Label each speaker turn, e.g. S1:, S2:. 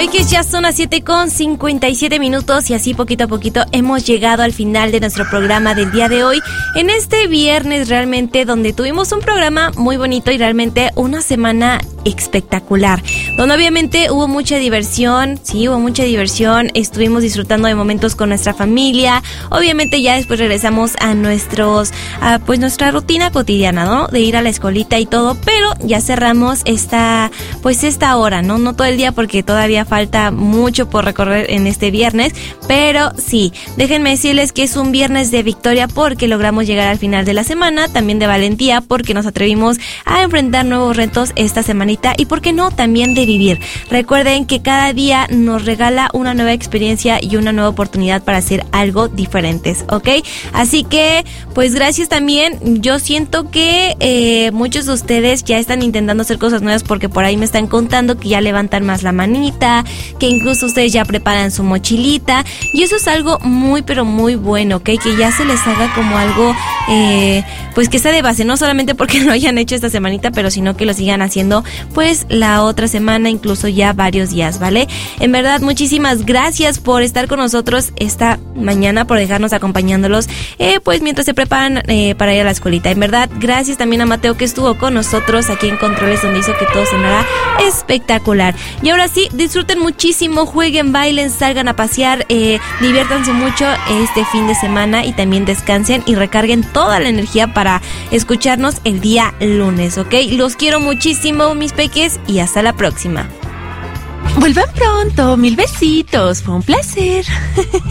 S1: Peques, ya son las 7:57 y así poquito a poquito hemos llegado al final de nuestro programa del día de hoy. En este viernes realmente donde tuvimos un programa muy bonito y realmente una semana espectacular, donde obviamente hubo mucha diversión, estuvimos disfrutando de momentos con nuestra familia, obviamente ya después regresamos a nuestra rutina cotidiana, ¿no? De ir a la escuelita y todo, pero ya cerramos esta hora, ¿no? No todo el día porque todavía falta mucho por recorrer en este viernes, pero sí, déjenme decirles que es un viernes de victoria porque logramos llegar al final de la semana, también de valentía porque nos atrevimos a enfrentar nuevos retos esta semanita y por qué no, también de vivir. Recuerden que cada día nos regala una nueva experiencia y una nueva oportunidad para hacer algo diferentes, ¿ok? Así que, pues gracias también. Yo siento que muchos de ustedes ya están intentando hacer cosas nuevas porque por ahí me están contando que ya levantan más la manita, que incluso ustedes ya preparan su mochilita y eso es algo muy pero muy bueno, ¿ok? Que ya se les haga como algo pues que sea de base, no solamente porque lo hayan hecho esta semanita, pero sino que lo sigan haciendo pues la otra semana, incluso ya varios días, ¿vale? En verdad, muchísimas gracias por estar con nosotros esta mañana, por dejarnos acompañándolos pues mientras se preparan para ir a la escuelita. En verdad, gracias también a Mateo que estuvo con nosotros aquí en Controles, donde hizo que todo sonara espectacular. Y ahora sí, disfruten muchísimo, jueguen, bailen, salgan a pasear, diviértanse mucho este fin de semana y también descansen y recarguen toda la energía para escucharnos el día lunes, ¿ok? Los quiero muchísimo, mis peques, y hasta la próxima.
S2: Vuelvan pronto, 1000 besitos, fue un placer.